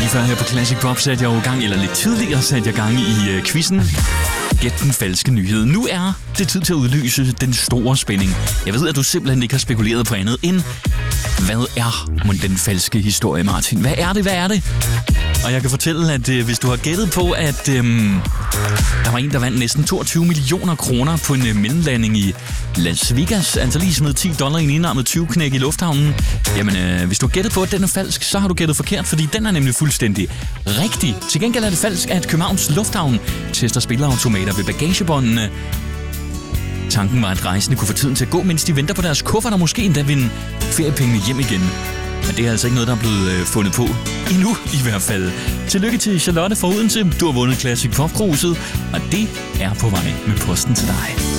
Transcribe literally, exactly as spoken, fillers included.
Lige før her på Classic Pop satte jeg jo gang, eller lidt tidligere satte jeg gang i øh, quizzen. Gæt den falske nyhed. Nu er det tid til at udlyse den store spænding. Jeg ved, at du simpelthen ikke har spekuleret på andet end, hvad er mon den falske historie, Martin? Hvad er det? Hvad er det? Og jeg kan fortælle, at øh, hvis du har gættet på, at øh, der var en, der vandt næsten toogtyve millioner kroner på en øh, mellemlanding i Las Vegas, altså lige smed ti dollar i en enarmet tyveknæk i lufthavnen, jamen øh, hvis du har gættet på, at den er falsk, så har du gættet forkert, fordi den er nemlig fuldstændig rigtig. Til gengæld er det falsk, at Københavns Lufthavn tester spilleautomater ved bagagebåndene. Tanken var, at rejsende kunne få tiden til at gå, mens de venter på deres kuffert og måske endda vinde feriepengene hjem igen. Men det er altså ikke noget, der er blevet øh, fundet på. Endnu i hvert fald. Tillykke til Charlotte fra Odense. Du har vundet Classic Pop-kruset, og det er på vej med posten til dig.